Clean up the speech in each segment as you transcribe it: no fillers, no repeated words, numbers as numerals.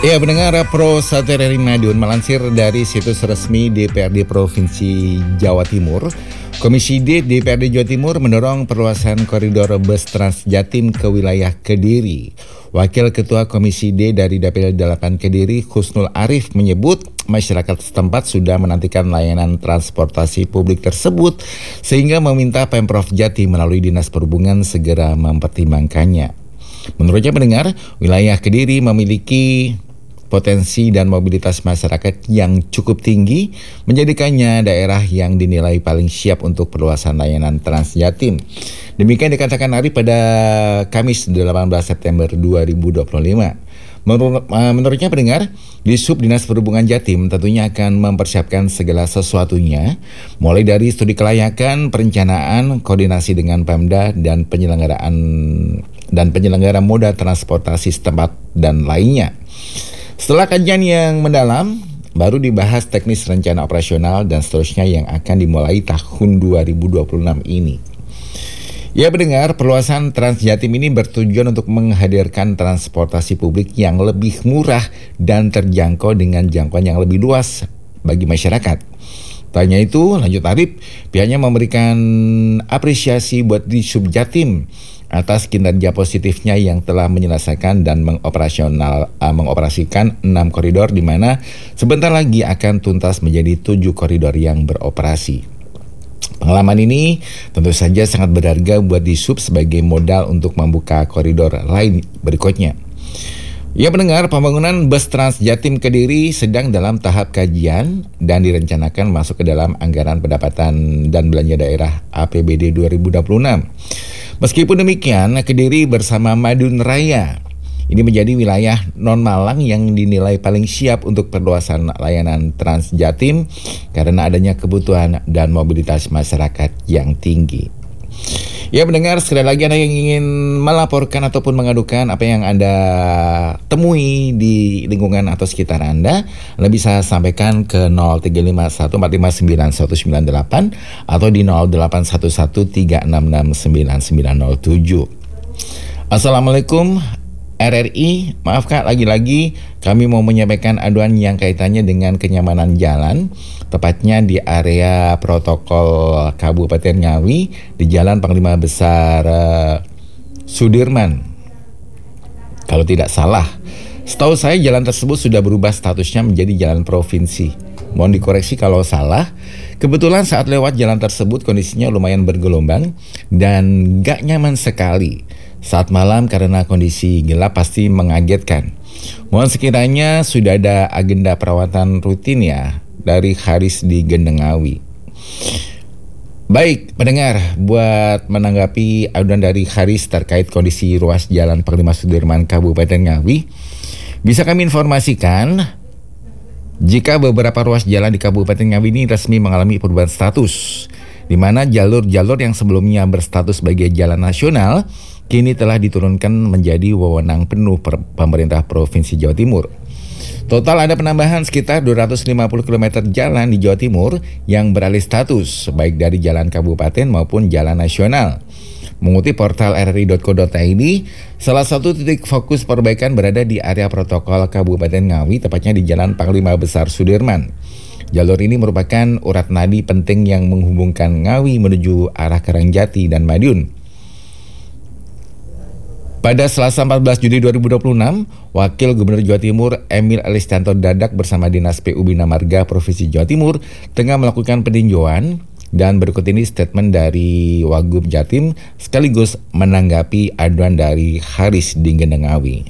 Ya, pendengar Pro 1 RRI Madiun melansir dari situs resmi DPRD Provinsi Jawa Timur, Komisi D DPRD Jawa Timur mendorong perluasan koridor bus Trans Jatim ke wilayah Kediri. Wakil Ketua Komisi D dari Dapil 8 Kediri, Husnul Arif, menyebut masyarakat setempat sudah menantikan layanan transportasi publik tersebut sehingga meminta Pemprov Jatim melalui Dinas Perhubungan segera mempertimbangkannya. Menurutnya pendengar, wilayah Kediri memiliki potensi dan mobilitas masyarakat yang cukup tinggi, menjadikannya daerah yang dinilai paling siap untuk perluasan layanan Trans Jatim. Demikian dikatakan Arif pada Kamis 18 September 2025. Menurutnya pendengar, di Sub Dinas Perhubungan Jatim tentunya akan mempersiapkan segala sesuatunya, mulai dari studi kelayakan, perencanaan, koordinasi dengan Pemda dan penyelenggara moda transportasi setempat dan lainnya. Setelah kajian yang mendalam, baru dibahas teknis rencana operasional dan seterusnya yang akan dimulai tahun 2026 ini. Ya pendengar, perluasan Trans Jatim ini bertujuan untuk menghadirkan transportasi publik yang lebih murah dan terjangkau dengan jangkauan yang lebih luas bagi masyarakat. Tanya itu, lanjut Arif, pihaknya memberikan apresiasi buat di Sub Jatim atas kinerja positifnya yang telah menyelesaikan dan mengoperasikan 6 koridor di mana sebentar lagi akan tuntas menjadi 7 koridor yang beroperasi. Pengalaman ini tentu saja sangat berharga buat di Sub sebagai modal untuk membuka koridor lain berikutnya. Ya pendengar, pembangunan bus Trans Jatim Kediri sedang dalam tahap kajian dan direncanakan masuk ke dalam anggaran pendapatan dan belanja daerah APBD 2026. Meskipun demikian, Kediri bersama Madiun Raya ini menjadi wilayah non-Malang yang dinilai paling siap untuk perluasan layanan Trans Jatim karena adanya kebutuhan dan mobilitas masyarakat yang tinggi. Ya pendengar, sekali lagi Anda yang ingin melaporkan ataupun mengadukan apa yang Anda temui di lingkungan atau sekitar Anda bisa sampaikan ke 0351459198 atau di 0811366907. Assalamualaikum RRI, maaf Kak, lagi-lagi kami mau menyampaikan aduan yang kaitannya dengan kenyamanan jalan, tepatnya di area protokol Kabupaten Ngawi di Jalan Panglima Besar Sudirman. Kalau tidak salah, setahu saya jalan tersebut sudah berubah statusnya menjadi jalan provinsi. Mohon dikoreksi kalau salah. Kebetulan saat lewat jalan tersebut kondisinya lumayan bergelombang dan gak nyaman sekali. Saat malam karena kondisi gelap pasti mengagetkan. Mohon sekiranya sudah ada agenda perawatan rutin ya dari Haris di Gendengawi. Baik, pendengar, buat menanggapi aduan dari Haris terkait kondisi ruas jalan Panglima Sudirman Kabupaten Ngawi, bisa kami informasikan jika beberapa ruas jalan di Kabupaten Ngawi ini resmi mengalami perubahan status, di mana jalur-jalur yang sebelumnya berstatus sebagai jalan nasional kini telah diturunkan menjadi wewenang penuh pemerintah Provinsi Jawa Timur. Total ada penambahan sekitar 250 km jalan di Jawa Timur yang beralih status, baik dari jalan kabupaten maupun jalan nasional. Mengutip portal rri.co.id, salah satu titik fokus perbaikan berada di area protokol Kabupaten Ngawi, tepatnya di Jalan Panglima Besar Sudirman. Jalur ini merupakan urat nadi penting yang menghubungkan Ngawi menuju arah Karangjati dan Madiun. Pada Selasa 14 Juli 2026, Wakil Gubernur Jawa Timur Emil Elistianto Dadak bersama Dinas PU Bina Marga Provinsi Jawa Timur tengah melakukan peninjauan dan berikut ini statement dari Wagub Jatim sekaligus menanggapi aduan dari Haris di Gendengawi.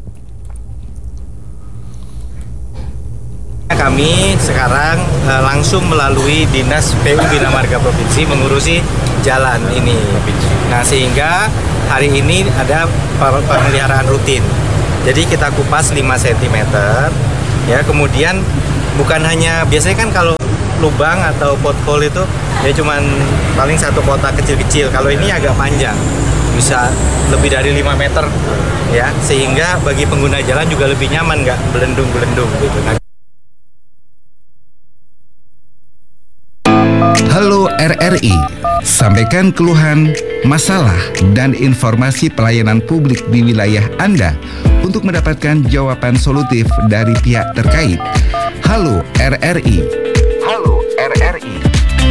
Kami sekarang langsung melalui Dinas PU Bina Marga Provinsi mengurusi jalan ini. Nah, sehingga hari ini ada pemeliharaan rutin. Jadi kita kupas 5 cm ya, kemudian bukan hanya biasanya kan kalau lubang atau pothole itu ya cuman paling satu kotak kecil-kecil. Kalau ini agak panjang, bisa lebih dari 5 meter ya, sehingga bagi pengguna jalan juga lebih nyaman, nggak belendung-belendung gitu. Halo RRI, Sampaikan keluhan, masalah, dan informasi pelayanan publik di wilayah Anda untuk mendapatkan jawaban solutif dari pihak terkait. Halo RRI. Halo RRI.